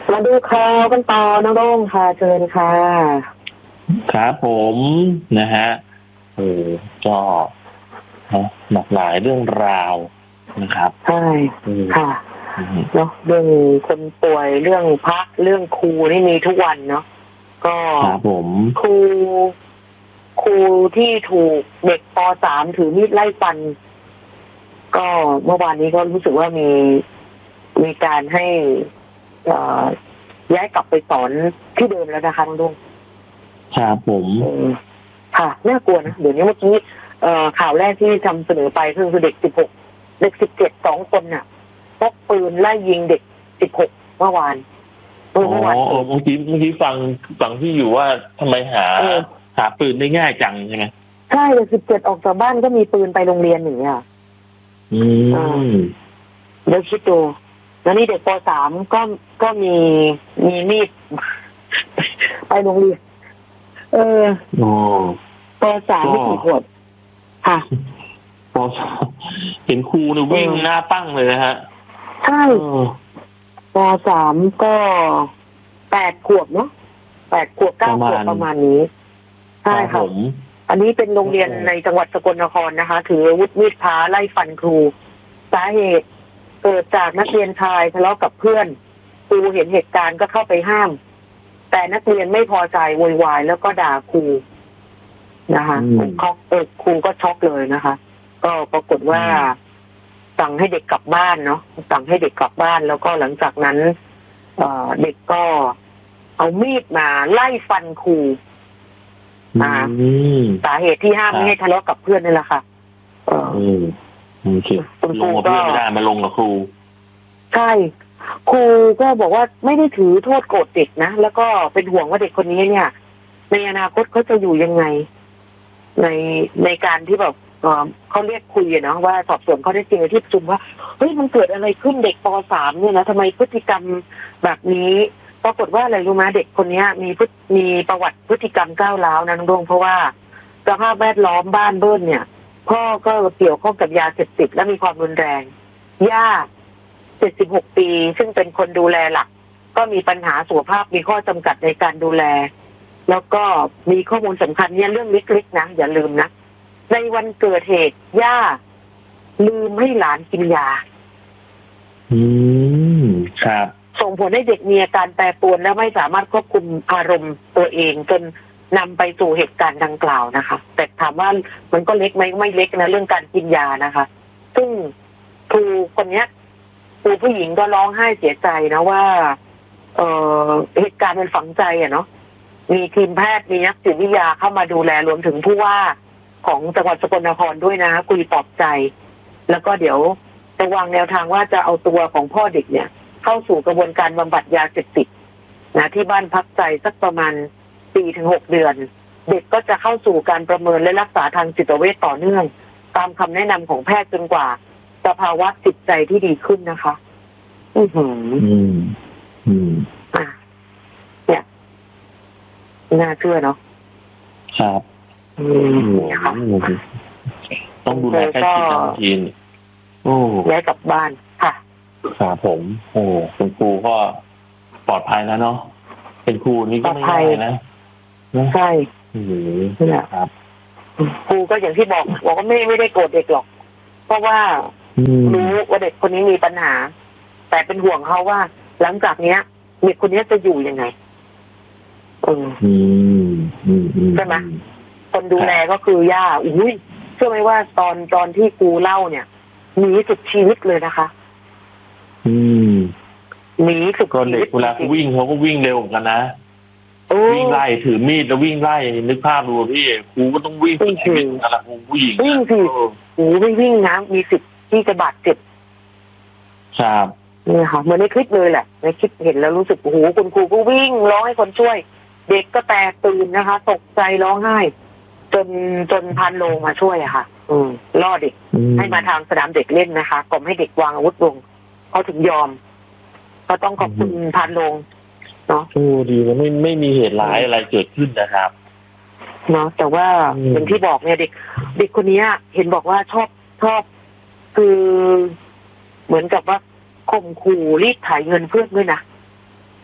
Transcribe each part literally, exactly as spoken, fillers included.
มาดูข่าวกันต่อน้องโด่งค่ะเชิญค่ะครับผมนะฮะเออก็หลากหลายเรื่องราวนะครับใช่ค่ะเนาะเรื่องคนป่วยเรื่องพระเรื่องครูนี่มีทุกวันเนาะก็ครับผมครูครูที่ถูกเด็กป.สาม ถือมีดไล่ฟันก็เมื่อวานนี้ก็รู้สึกว่ามีมีการให้ย้ายกลับไปสอนที่เดิมแล้วนะคะน้องดุ้งครับผมค่ะน่ากลัวนะเดี๋ยวนี้เมื่อกี้ข่าวแรกที่ทำเสนอไปคือเด็กสิบหกเด็กสิบเจ็ดสองคนน่ะพกปืนไล่ยิงเด็กสิบหกเมื่อวานเมื่อวานเมื่อกี้เมื่อกี้ฟังฟังที่อยู่ว่าทำไมหาหาปืนได้ง่ายจังใช่ไหมใช่เลยสิบเจ็ดออกจากบ้านก็มีปืนไปโรงเรียนอย่างเงี้ยอืมเดี๋ยวคิดดูแล้วนี่เด็กป.สามก็ก็มีมีมีดไปโรงเรียนเออป.สามไม่กี่ขวบค่ะป.สามเห็นครูเนี่ยวิ่งหน้าตั้งเลยนะฮะใช่ป.สามก็แปดขวบเนาะแปดขวบเก้าขวบประมาณนี้ใช่ค่ะอันนี้เป็นโรงเรียนในจังหวัดสกลนครนะคะถืออาวุธมีดพระไล่ฟันครูสาเหตุเกิดจากนักเรียนชายทะเลาะกับเพื่อนครูเห็นเหตุการณ์ก็เข้าไปห้ามแต่นักเรียนไม่พอใจโวยวายแล้วก็ด่าครูนะคะเขาเออครูก็ช็อกเลยนะคะก็ปรากฏว่าสั่งให้เด็กกลับบ้านเนาะสั่งให้เด็กกลับบ้านแล้วก็หลังจากนั้นเอ่อเด็กก็เอามีดมาไล่ฟันครูอ่าสาเหตุที่ห้ามไม่ให้ทะเลาะกับเพื่อนนี่แหละค่ะเออคุณครูก็ไม่ได้มาลงกับครูใช่ครูก็บอกว่าไม่ได้ถือโทษโกรธเด็กนะแล้วก็เป็นห่วงว่าเด็กคนนี้เนี่ยในอนาคตเขาจะอยู่ยังไงในในการที่แบบเขาเรียกคุยเนาะว่าสอบสวนเขาได้จริงที่ประชุมว่าเฮ้ยมันเกิดอะไรขึ้นเด็กป.สาม เนี่ยนะทำไมพฤติกรรมแบบนี้ปรากฏว่าอะไรรู้ไหมเด็กคนนี้มีมีประวัติพฤติกรรมก้าวร้าวนะน้องดวงเพราะว่าสภาพแวดล้อมบ้านเบิ้ลเนี่ยพ่อก็เกี่ยวข้องกับยาเสพติดและมีความรุนแรงย่าเจ็ดสิบหกปีซึ่งเป็นคนดูแลหลักก็มีปัญหาสุขภาพมีข้อจำกัดในการดูแลแล้วก็มีข้อมูลสำคัญเนี่ยเรื่องเล็กๆนะอย่าลืมนะในวันเกิดเหตุย่าลืมให้หลานกินยาอืมครับส่งผลให้เด็กมีอาการแปรปรวนและไม่สามารถควบคุมอารมณ์ตัวเองจนนำไปสู่เหตุการณ์ดังกล่าวนะคะแต่ถามว่ามันก็เล็กไหมไม่เล็กนะเรื่องการกินยานะคะซึ่งครูคนนี้ครูผู้หญิงก็ร้องไห้เสียใจนะว่าเอ่อเหตุการณ์มันฝังใจอ่ะเนาะมีทีมแพทย์มีนักจิตวิทยาเข้ามาดูแลรวมถึงผู้ว่าของจังหวัดสกลนครด้วยนะคุยปลอบใจแล้วก็เดี๋ยวจะวางแนวทางว่าจะเอาตัวของพ่อเด็กเนี่ยเข้าสู่กระบวนการบำบัดยาเสพติดนะที่บ้านพักใจสักประมาณ สี่ถึงหก เดือนเด็กก็จะเข้าสู่การประเมินและรักษาทางจิตเวชต่อเนื่องตามคำแนะนำของแพทย์จนกว่าสภาวะจิตใจที่ดีขึ้นนะคะอือหืออืมอืมอ่ะเนี่ยน่าเชื่อเนาะครับอืมนะคะต้องดูแลใกล้ชิดทั้งทีมโอ้ย้ายกลับบ้านค่ะครับผมโอ้คุณครูก็ปลอดภัยแล้วเนาะเป็นครูนี่ก็ไม่ง่ายนะใช่นี่แหละครับครูก็อย่างที่บอกบอกว่าไม่ไม่ได้โกรธเด็กหรอกเพราะว่ารู้ว่าเด็กคนนี้มีปัญหาแต่เป็นห่วงเขาว่าหลังจากเนี้ยเด็กคนนี้จะอยู่ยังไงใช่ไหมคนดูแลก็คือย่าอุ้ยเชื่อไหมว่าตอนตอนที่ครูเล่าเนี่ยหนีสุดชีวิตเลยนะคะอืมหนีสุดชีวิตเวลาเขาวิ่งเขาก็วิ่งเร็วกันนะวิ่งไล่ถือมีดแล้ววิ่งไล่นึกภาพดูพี่ครูก็ต้องวิ่งสุดชีวิตอะไรครูผู้หญิงวิ่งสิโอ้ไม่วิ่งนะมีสิทธิ์ที่จะบาดเจ็บครับเนี่ยค่ะเหมือนในคลิปเลยแหละในคลิปเห็นแล้วรู้สึกโอ้โหคุณครูก็วิ่งร้องให้คนช่วยเด็กก็แตกตื่นนะคะตกใจร้องไห้จนจนพานโรงมาช่วยอะค่ะอืมล่อเด็กให้มาทางสนามเด็กเล่นนะคะกล่อมให้เด็กวางอาวุธลงเขาถึงยอมก็ต้องขอบคุณพานโรงเนาะโอ้ดีนะไม่ไม่มีเหตุร้ายอะไรเกิดขึ้นนะครับเนาะแต่ว่าอย่างที่บอกเนี่ยเด็กเด็กคนนี้เห็นบอกว่าชอบชอบคือเหมือนกับว่าข่มขู่รีดไถเงินเพื่อนด้วยนะ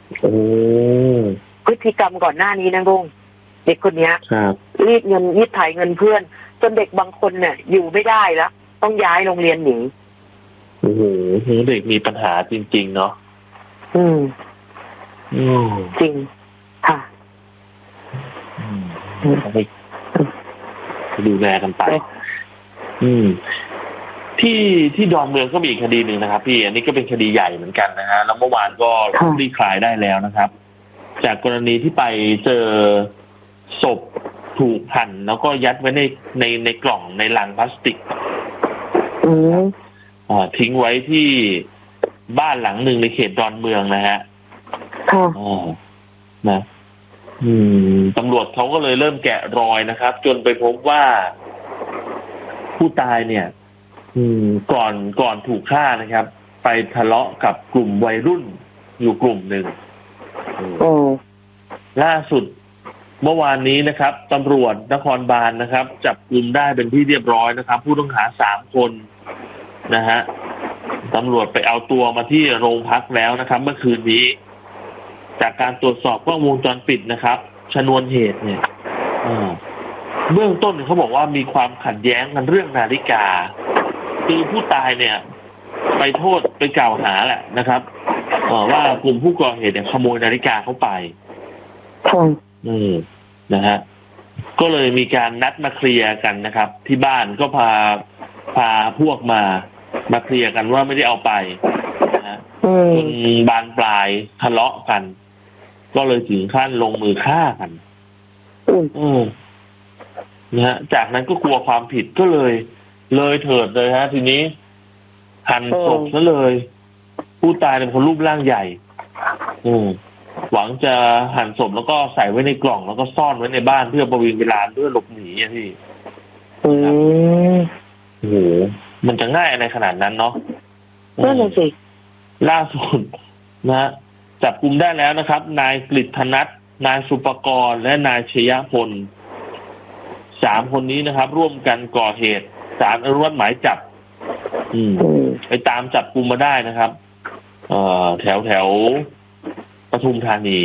โอ้พฤติกรรมก่อนหน้านี้นะลุงเด็กคนเนี้ยครับรีดเงินรีดไถเงินเพื่อนจนเด็กบางคนเนี่ยอยู่ไม่ได้แล้วต้องย้ายโรงเรียนหนีโอ้โหเด็กมีปัญหาจริงๆเนาะอืมอืมจริงค่ะอืมต้องไปดูแลกันไป อืม ที่ที่ดอนเมืองก็มีอีกคดีหนึ่งนะครับพี่อันนี้ก็เป็นคดีใหญ่เหมือนกันนะฮะแล้วเมื่อวานก็คลี่คลายได้แล้วนะครับ จากกรณีที่ไปเจอศพถูกหั่นแล้วก็ยัดไว้ในในในกล่องในลังพลาสติกอืมอ่าทิ้งไว้ที่บ้านหลังหนึ่งในเขตดอนเมืองนะฮะค่ะอ๋อนะ อืมตำรวจเขาก็เลยเริ่มแกะรอยนะครับ จนไปพบว่าผู้ตายเนี่ย อืม ก่อนก่อนถูกฆ่านะครับ ไปทะเลาะกับกลุ่มวัยรุ่นอยู่กลุ่มหนึ่งโอ้ล่าสุดเมื่อวานนี้นะครับตำรวจนครบาลนะครับ จับกลุ่มได้เป็นที่เรียบร้อยนะครับ ผู้ต้องหาสามคนนะฮะตำรวจไปเอาตัวมาที่โรงพักแล้วนะครับ เมื่อคืนนี้ จากการตรวจสอบกล้องวงจรปิดนะครับชนวนเหตุเนี่ยเบื้องต้นเขาบอกว่ามีความขัดแย้งกันเรื่องนาฬิกาคือผู้ตายเนี่ย ไปโทษไปกล่าวหาแหละนะครับว่ากลุ่มผู้ก่อเหตุเนี่ยขโมยนาฬิกาเข้าไปอืมนะฮะก็เลยมีการนัดมาเคลียร์กันนะครับ ที่บ้านก็พาพาพวกมามาเคลียร์กันว่าไม่ได้เอาไปนะฮะจนบานปลายทะเลาะกันก็เลยถึงขั้นลงมือฆ่ากันอืมนะฮะจากนั้นก็กลัวความผิดก็เลยเลยเถิดเลยฮะทีนี้หั่นศพซะเลยผู้ตายเป็นคนรูปร่างใหญ่อืมหวังจะหั่นศพแล้วก็ใส่ไว้ในกล่องแล้วก็ซ่อนไว้ในบ้านเพื่อประวิงเวลาเพื่อหลบหนีอ่ะพี่อืมโอ้โหมันจะง่ายอะไรขนาดนั้นเนาะนั่นแหละสิล่าสุดนะจับกุมได้แล้วนะครับนายกฤษณัฐนายสุปกรณ์และนายชยพลสามคนนี้นะครับ ร่วมกันก่อเหตุศาลอนุมัติหมายจับ อืมไปตามจับกุมมาได้นะครับเอ่อแถวแถวปทุมธานี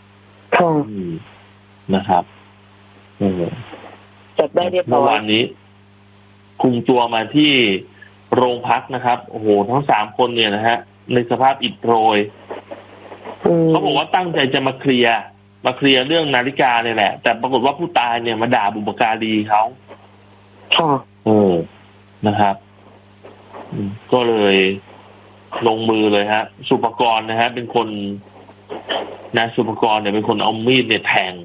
นะครับจับได้เรียบร้อยเมื่อวานนี้คุมตัวมาที่โรงพักนะครับโอ้โหทั้งสามคนเนี่ยนะฮะในสภาพอิดโรยเขาบอกว่าตั้งใจจะมาเคลียร์มาเคลียร์เรื่องนาฬิกาเนี่ยแหละแต่ปรากฏว่าผู้ตายเนี่ยมาด่าบุพการีเขาเออนะครับก็เลยลงมือเลยฮะสุปกรณ์นะฮะเป็นคนนายสุปกรณ์เนี่ยเป็นคนเอามีดเนี่ยแทง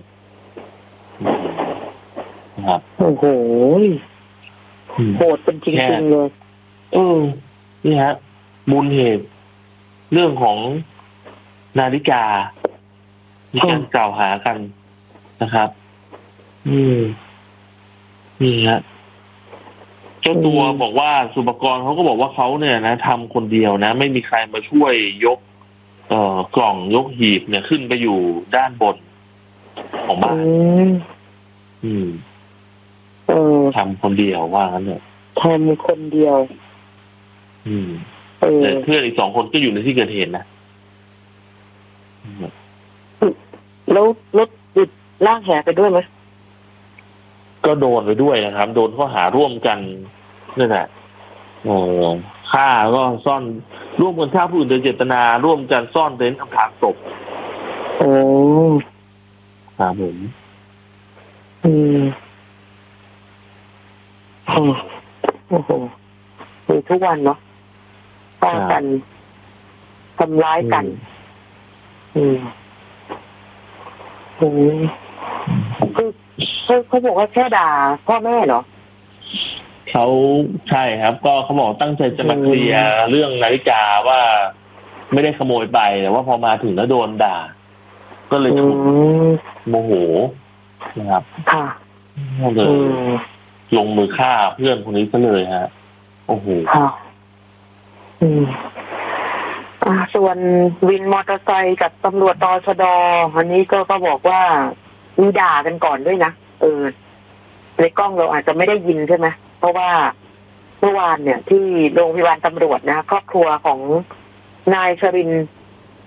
นะครับโอ้โหโหดเป็นจริงๆเลยเออนี่ฮะมูลเหตุเรื่องของนาฬิกามีการกล่าวหากันนะครับอืมนี่ฮะเจ้าตัวบอกว่าสุปกรณ์เขาก็บอกว่าเขาเนี่ยนะทำคนเดียวนะไม่มีใครมาช่วยยกเอ่อกล่องยกหีบเนี่ยขึ้นไปอยู่ด้านบนของบ้านอืมเออทำคนเดียวว่างั้นเนี่ยทำคนเดียวอืมแต่เพื่อนอีกสองคนก็อยู่ในที่เกิดเหตุนะแล้วรถติดลากแหไปด้วยไหมก็โดนไปด้วยนะครับโดนข้อหาร่วมกันนั่นแหละโอ้ฆ่าก็ซ่อนร่วมกันฆ่าผู้อื่นโดยเจตนาร่วมกันซ่อนเร้นอำพรางศพโอ้ครับผมอืมโอ้โหมีทุกวันเนาะฆ่ากันทำร้ายกันอืมอืมคือเขาเขาบอกว่าแค่ด่าพ่อแม่เหรอเขาใช่ครับก็เขาบอกตั้งใจจะมาเคลียร์เรื่องนาฬิกาว่าไม่ได้ขโมยไปแต่ว่าพอมาถึงแล้วโดนด่าก็เลยฉุนโมโหนะครับค่ะก็เลยลงมือฆ่าเพื่อนคนนี้ซะเลยฮะโอ้โหค่ะอืมอ่าส่วนวินมอเตอร์ไซค์กับตำรวจตชด.อันนี้ก็ก็บอกว่ามีด่ากันก่อนด้วยนะเออในกล้องเราอาจจะไม่ได้ยินใช่ไหมเพราะว่าเมื่อวานเนี่ยที่โรงพยาบาลตำรวจนะครอบครัวของนายชรินทร์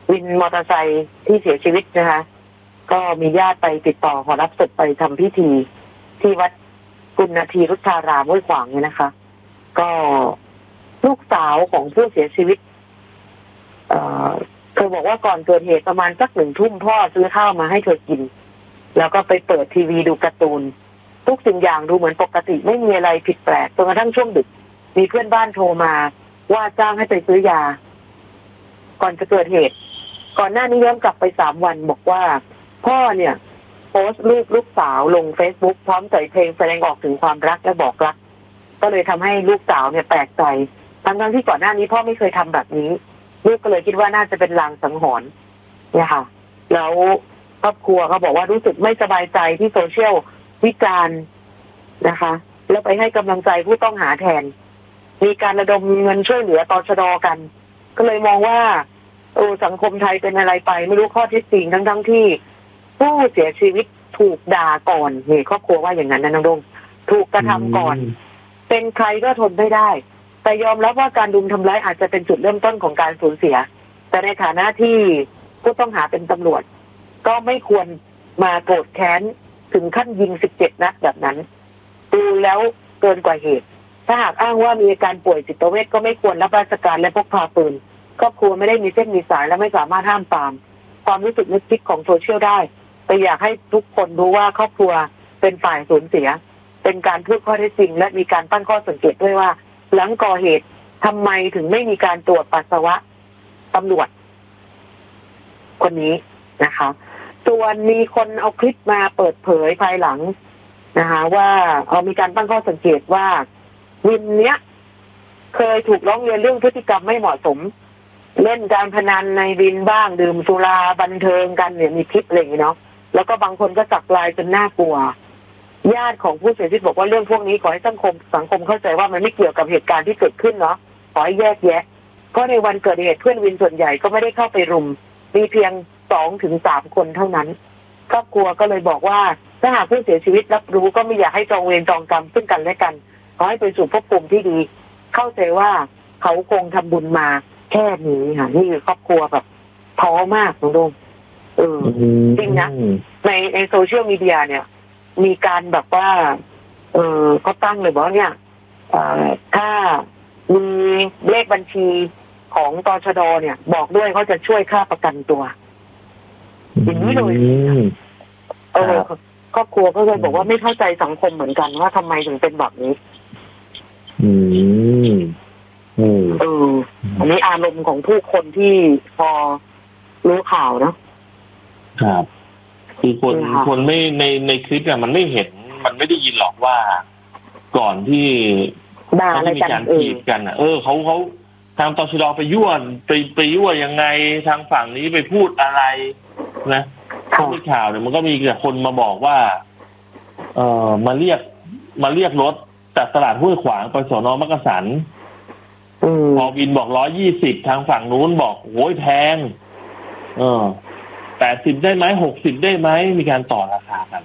วินมอเตอร์ไซค์ที่เสียชีวิตนะคะก็มีญาติไปติดต่อขอรับศพไปทำพิธีที่วัดกุณทีรุชารามห้วยขวางเนี่ยนะคะก็ลูกสาวของผู้เสียชีวิตเอ่อเธอบอกว่าก่อนเกิดเหตุประมาณสักหนึ่งทุ่มพ่อซื้อข้าวมาให้เธอกินแล้วก็ไปเปิดทีวีดูการ์ตูนทุกสิ่งอย่างดูเหมือนปกติไม่มีอะไรผิดแปลกจนกระทั่งช่วงดึกมีเพื่อนบ้านโทรมาว่าจ้างให้ไปซื้อยาก่อนจะเกิดเหตุก่อนหน้านี้ย้อนกลับไปสามวันบอกว่าพ่อเนี่ยโพสต์รูปลูกสาวลง Facebook พร้อมใส่เพลงแสดงออกถึงความรักและบอกรักก็เลยทำให้ลูกสาวเนี่ยแปลกใจทั้งๆที่ก่อนหน้านี้พ่อไม่เคยทำแบบนี้ลูกก็เลยคิดว่าน่าจะเป็นลางสังหรณ์เนี่ยค่ะแล้วครอบครัวเขาบอกว่ารู้สึกไม่สบายใจที่โซเชียลวิจารณ์นะคะแล้วไปให้กำลังใจผู้ต้องหาแทนมีการระดมเงินช่วยเหลือตชด.กันก็เลยมองว่าโอ้สังคมไทยเป็นอะไรไปไม่รู้ข้อเท็จจริงทั้งทั้งที่ผู้เสียชีวิตถูกด่าก่อนนี่ครอบครัวว่าอย่างนั้นนะน้องดงถูกกระทำก่อนเป็นใครก็ทนไม่ได้แต่ยอมรับว่าการรุมทำร้ายอาจจะเป็นจุดเริ่มต้นของการสูญเสียแต่ในฐานะที่ผู้ต้องหาเป็นตำรวจก็ไม่ควรมาโกรธแค้นถึงขั้นยิงสิบเจ็ดนัดแบบนั้นดูแล้วเกินกว่าเหตุถ้าหากอ้างว่ามีอาการป่วยจิตเวชก็ไม่ควรรับราชการและพกพาปืนครอบครัวไม่ได้มีเส้นมีสายและไม่สามารถห้ามปรามความรู้สึกนึกคิดของโซเชียลได้แต่อยากให้ทุกคนรู้ว่าครอบครัวเป็นฝ่ายสูญเสียเป็นการพูดข้อเท็จจริงและมีการตั้งข้อสังเกตด้วยว่าหลังก่อเหตุทำไมถึงไม่มีการตรวจปัสสาวะตำรวจคนนี้นะคะส่วนมีคนเอาคลิปมาเปิดเผยภายหลังนะคะว่าเอามีการตั้งข้อสังเกตว่าวินเนี้ยเคยถูกร้องเรียนเรื่องพฤติกรรมไม่เหมาะสมเล่นการพนันในวินบ้างดื่มสุราบันเทิงกันเนี่ยมีคลิปอะไรอย่างเงี้ยเนาะแล้วก็บางคนก็สักลายจนน่ากลัวญาติของผู้เสียชีวิตบอกว่าเรื่องพวกนี้ขอให้สังคมสังคมเข้าใจว่ามันไม่เกี่ยวกับเหตุการณ์ที่เกิดขึ้นเนาะขอให้แยกแยะก็ในวันเกิดเหตุเพื่อนวินส่วนใหญ่ก็ไม่ได้เข้าไปรุมมีเพียงสองถึงสามคนเท่านั้นครอบครัวก็เลยบอกว่าถ้าหากผู้เสียชีวิตรับรู้ก็ไม่อยากให้จองเวรจองกรรมซึ่งกันและกันขอให้ไปสู่ภพภูมิที่ดีเข้าใจว่าเขาคงทำบุญมาแค่นี้ค่ะนี่คือครอบครัวแบบท้อมากน้องโดมเออจริงนะในในโซเชียลมีเดียเนี่ยมีการแบบว่าเออเขาตั้งเลยบอกเนี่ยถ้ามีเลขบัญชีของตชด.เนี่ยบอกด้วยเขาจะช่วยค่าประกันตัวอย่างนี้เลยเออครอบครัวก็เลยบอกว่าไม่เข้าใจสังคมเหมือนกันว่าทำไมถึงเป็นแบบนี้อืมอืมเอออันนี้อารมณ์ของผู้คนที่พอรู้ข่าวเนาะครับคือคนคนไม่ในในคลิปเนี่ยมันไม่เห็นมันไม่ได้ยินหรอกว่าก่อนที่เขาจะมีการถีบกันอ่ะเออเขาเขาทางตชด.ไปยั่วไปไปยั่วยังไงทางฝั่งนี้ไปพูดอะไรนะถ้ามีข่าวเนี่ยมันก็มีแต่คนมาบอกว่าเออมาเรียกมาเรียกรถจากตลาดห้วยขวางไปสน.มักกะสันพอวินบอกร้อยยี่สิบทางฝั่งนู้นบอกโอ้ยแพงเออแปดสิบได้ไหมหกสิบได้ไหมมีการต่อราคากัน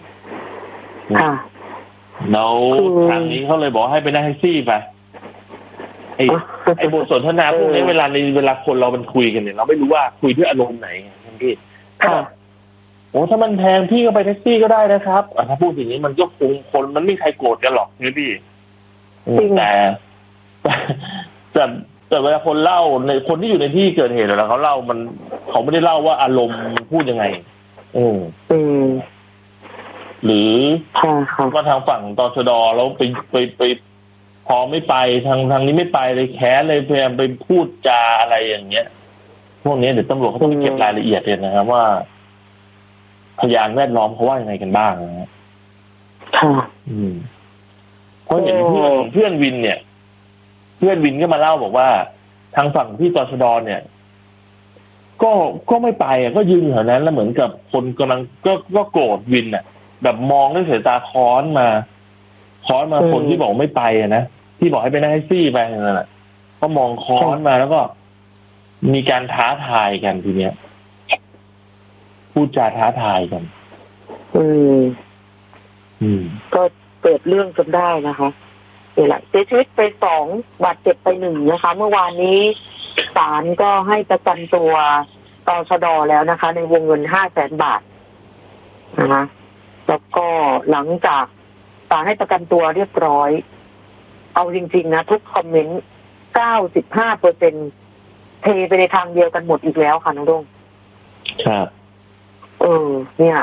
แล้วทางนี้เขาเลยบอกให้ไปนั่งแท็กซี่ไปไอ้ไอ้บทสนทนาพวกนี้เวลาในเวลาคนเรามันคุยกันเนี่ยเราไม่รู้ว่าคุยด้วยอารมณ์ไหนท่านพี่โอ้ถ้ามันแพงพี่ก็ไปแท็กซี่ก็ได้นะครับถ้าพูดอย่างนี้มันก็คงคนมันไม่ใครโกรธกันหรอกนี่พี่แต่แต่แต่เวลาคนเล่าในคนที่อยู่ในที่เกิดเหตุแล้วเขาเล่ามันเขาไม่ได้เล่าว่าอารมณ์พูดยังไงอืมอืมหรือว่าทางฝั่งตชด.แล้วไปไปไปพอไม่ไปทางทางนี้ไม่ไปเลยแค้นเลยพยายามไปพูดจาอะไรอย่างเงี้ยพวกนี้เดี๋ยวตำรวจเขาต้องเก็บรายละเอียดเลยนะครับว่าพยานแวดล้อมเขาว่ายังไงกันบ้างนะค่ะอืมเพราะเห็นเพื่อนเพื่อนวินเนี่ยเพื่อนวินก็มาเล่าบอกว่าทางฝั่งที่ตชด.เนี่ยก็ก็ไม่ไปอ่ะก็ยืนแถวนั้นแล้วเหมือนกับคนกำลังก็ก็โกรธวินอ่ะแบบมองด้วยสายตาค้อนมาค้อนมาคนที่บอกไม่ไปอ่ะนะที่บอกให้ไปนั่งแท็กซี่ไปนั่นแหละก็มองค้อนมาแล้วก็มีการท้าทายกันทีเนี้ยพูดจาท้าทายกันอืมอืมก็เกิดเรื่องจนได้นะคะนี่แหละเสียชีวิตไปสองบาดเจ็บไปหนึ่งนะคะเมื่อวานนี้ศาลก็ให้ประกันตัวตชด.แล้วนะคะในวงเงินห้าแสนบาทนะคะแล้วก็หลังจากศาลให้ประกันตัวเรียบร้อยเอาจริงๆนะทุกคอมเมนต์ เก้าสิบห้าเปอร์เซ็นต์ เทไปในทางเดียวกันหมดอีกแล้วค่ะน้องดงครับเออเนี่ย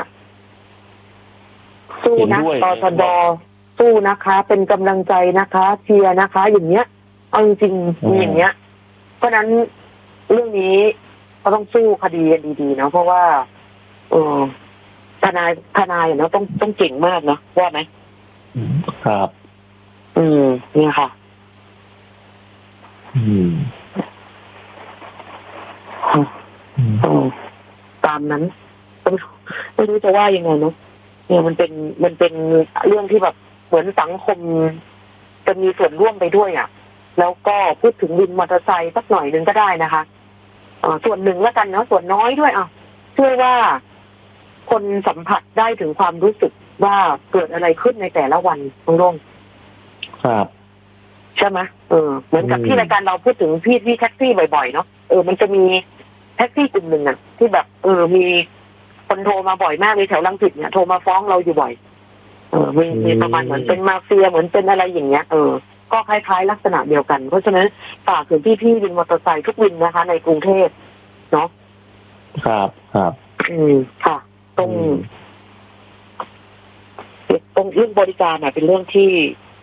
สู้นะตชด.สู้นะคะ เป็นกำลังใจนะคะเชียร์นะคะอย่างเงี้ยเอาจริงๆมีอย่างเงี้ยเพราะนั้นเรื่องนี้ก็ต้องสู้คดีกันดีๆเนาะเพราะว่าเออทนายทนายเนาะต้องต้องเก่งมากนะว่าไหมครับอืมเนี่ยค่ะอืมอืมตามนั้นไม่รู้จะว่ายังไงเนาะเนี่ยมันเป็นมันเป็นเรื่องที่แบบเหมือนสังคมจะมีส่วนร่วมไปด้วยอ่ะแล้วก็พูดถึงวินมอเตอร์ไซค์สักหน่อยหนึ่งก็ได้นะคะเอ่อส่วนหนึ่งแล้วกันเนาะส่วนน้อยด้วยอ่ะช่วยว่าคนสัมผัสได้ถึงความรู้สึกว่าเกิดอะไรขึ้นในแต่ละวันตรงลงครับใช่ไหมเออเหมือนกับที่รายการเราพูดถึงพี่พี่แท็กซี่บ่อยๆเนาะเออมันจะมีแท็กซี่กลุ่มหนึ่งอ่ะที่แบบเออมีคนโทรมาบ่อยมากเลยแถวรังสิตเนี่ยโทรมาฟ้องเราอยู่บ่อยเออมีมีประมาณเหมือนเป็นมาเฟียเหมือนเป็นอะไรอย่างเงี้ยเออก็คล้ายๆลักษณะเดียวกันเพราะฉะนั้นฝากถึงพี่ๆวินมอเตอร์ไซค์ทุกวินนะคะในกรุงเทพเนาะครับครับอืมค่ะตรงตรงเรื่องบริการน่ะเป็นเรื่องที่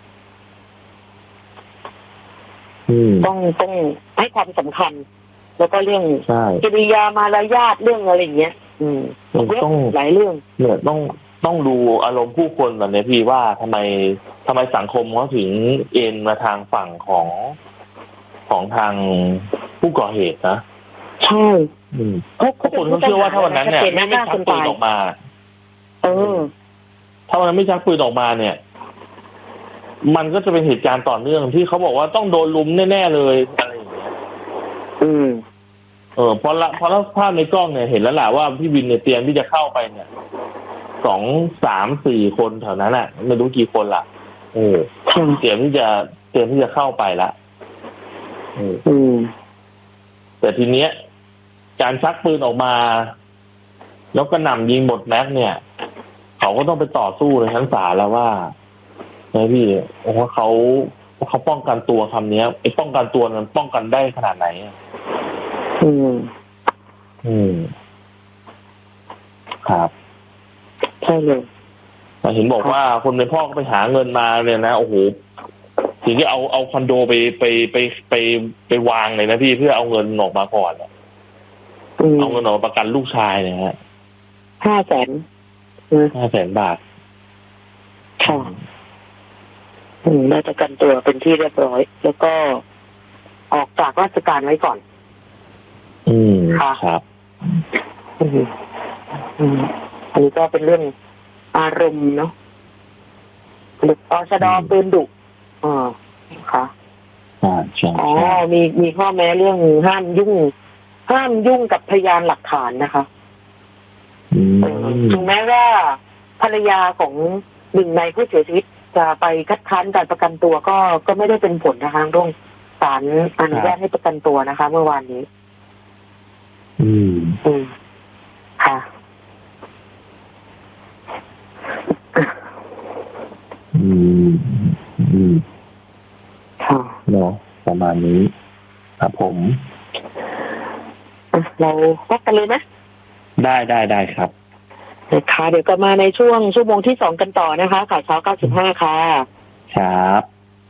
ต้องต้องให้ความสำคัญแล้วก็เรื่องกิริยามารยาทเรื่องอะไรอย่างเงี้ยอืมต้องหลายเรื่องเนี่ยต้องต้องดูอารมณ์ผู้คนแบบนี้พี่ว่าทำไมทำไมสังคมเขาถึงเอ็นมาทางฝั่งของของทางผู้ก่อเหตุนะใช่ทุกคนเขาเชื่อว่าถ้าวันนั้นเนี่ยไม่ไม่ชักปืนออกมาเออถ้าวันนั้นไม่ชักปืนออกมาเนี่ยมันก็จะเป็นเหตุการณ์ต่อเนื่องที่เขาบอกว่าต้องโดนลุมแน่ๆเลยอะไรอย่างเงี้ยอืมเออเพราะละเพราะภาพในกล้องเนี่ยเห็นแล้วแหละว่าพี่วินเนี่ยเตรียมที่จะเข้าไปเนี่ยสองสามสี่คนแถวนั้นอ่ะไม่รู้กี่คนละโอ้เตรียมที่จะเตรียมที่จะเข้าไปละอืมแต่ทีเนี้ยการชักปืนออกมาแล้วก็นำยิงหมดแม็กเนี่ยเขาก็ต้องไปต่อสู้ในชั้นศาลแล้วว่าไงพี่ว่าเขาเขาป้องกันตัวคำนี้ไอ้ป้องกันตัวมันป้องกันได้ขนาดไหนอืมอืมครับใช่เลยแต่เห็นบอกว่าคนเป็นพ่อก็ไปหาเงินมาเนี่ยนะโอ้โหถึงจะเอาเอาคอนโดไปไปไปไปไปวางเลยนะพี่เพื่อเอาเงินออกมาก่อนเอาเงินออกประกันลูกชายเนี่ยฮะห้าแสนห้าแสนบาทค่ะได้ประกันตัวเป็นที่เรียบร้อยแล้วก็ออกจากราชการไว้ก่อนอืมค่ะครับอืมอืมอันนี้ก็เป็นเรื่องอารมณ์เนาะหรือตชด.ปืนดุอ๋อค่ะอ่าใช่อ๋อมีมีข้อแม้เรื่องห้ามยุ่งห้ามยุ่งกับพยานหลักฐานนะคะถึงแม้ว่าภรรยาของหนึ่งในผู้เสียชีวิตจะไปคัดค้านการประกันตัวก็ก็ไม่ได้เป็นผลนะคะตรงศาลอนุญาตให้ประกันตัวนะคะเมื่อวานนี้อืมอืมค่ะอืมอืมค่ะเนาะประมาณนี้ครับผมเราพักกันเลยไหมได้ได้ได้ครับค่ะเดี๋ยวกลับมาในช่วงชั่วโมงที่สองกันต่อนะคะข่าวเช้าเก้าสิบห้าค่ะครับ